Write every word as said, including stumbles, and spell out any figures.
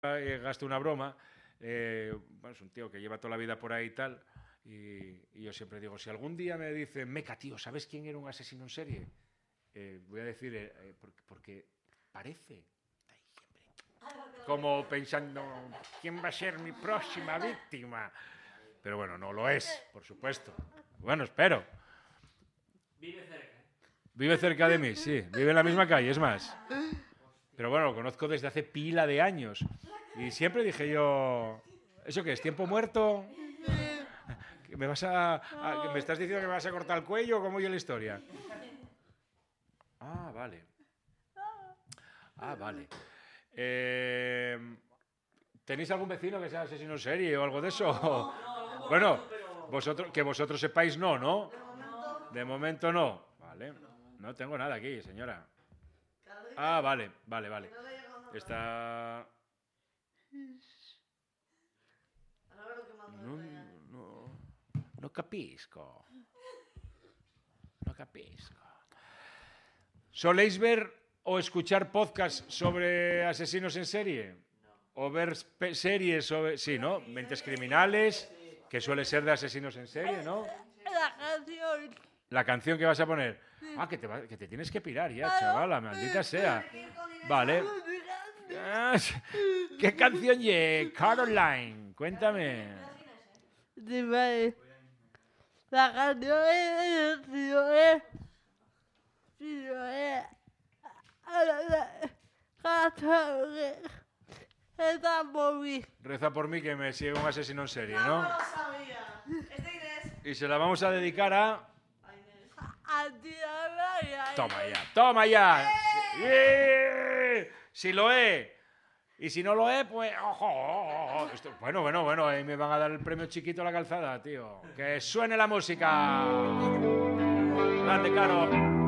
eh, gasto una broma. Eh, bueno, es un tío que lleva toda la vida por ahí y tal. Y, y yo siempre digo, si algún día me dicen, Meca, tío, ¿sabes quién era un asesino en serie? Eh, voy a decir, eh, eh, porque, porque parece. Como pensando, ¿quién va a ser mi próxima víctima? Pero bueno, no lo es, por supuesto. Bueno, espero. Vive cerca. Vive cerca de mí, sí. Vive en la misma calle, es más. Pero bueno, lo conozco desde hace pila de años. Y siempre dije yo, ¿eso qué es? ¿Tiempo muerto? ¿Me vas a, a- ¿Me estás diciendo que me vas a cortar el cuello o cómo oye la historia? Ah, vale. Ah, vale. Eh, ¿Tenéis algún vecino que sea asesino en serie o algo de eso? No, no, Bueno, pero... vosotros, que vosotros sepáis no, ¿no? De momento no. Vale. No tengo nada aquí, señora. Ah, vale, vale, vale. Está... No, no, no capisco. No capisco. ¿Soléis ver o escuchar podcasts sobre asesinos en serie? ¿O ver spe- series sobre... Sí, ¿no? Mentes criminales, que suele ser de asesinos en serie, ¿no? La canción. La canción que vas a poner. Ah, que te, va- que te tienes que pirar ya, chavala, maldita sea. Vale. Ah, ¿qué canción ye? Caroline, cuéntame. Sí, vale. La canción es... Si lo es... Si lo es... Esta móvil. Reza por mí que me sigue un asesino en serie, No, ¿no? no lo sabía. Es de Inés. Y se la vamos a dedicar a... A Inés. Toma ya, toma ya. Sí. Si lo es. Y si no lo es, pues... ojo, ojo, ojo. Esto- bueno, bueno, bueno. Ahí me van a dar el premio chiquito a la calzada, tío. Que suene la música. Grande, Caro.